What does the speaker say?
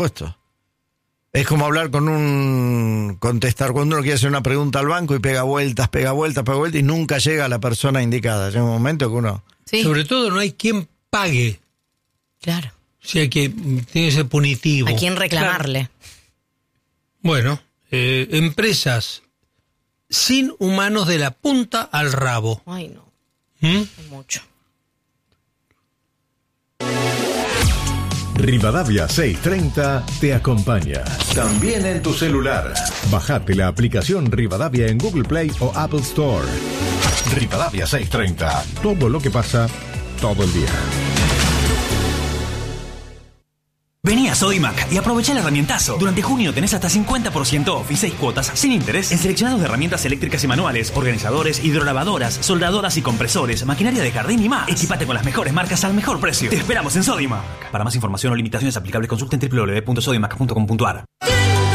Puesto. Es como hablar con un contestar cuando uno quiere hacer una pregunta al banco y pega vueltas y nunca llega a la persona indicada. Llega un momento que uno... Sí. Sobre todo no hay quien pague. Claro. O sea que tiene que ser punitivo. ¿A quién reclamarle? Claro. Bueno, empresas sin humanos de la punta al rabo. Ay, no. Mucho. Rivadavia 630 te acompaña. También en tu celular. Bajate la aplicación Rivadavia en Google Play o Apple Store. Rivadavia 630. Todo lo que pasa, todo el día. Vení a Sodimac y aprovecha el herramientazo. Durante junio tenés hasta 50% off y 6 cuotas sin interés en seleccionados de herramientas eléctricas y manuales, organizadores, hidrolavadoras, soldadoras y compresores, maquinaria de jardín y más. Equipate con las mejores marcas al mejor precio. Te esperamos en Sodimac. Para más información o limitaciones aplicables, consulta en www.sodimac.com.ar.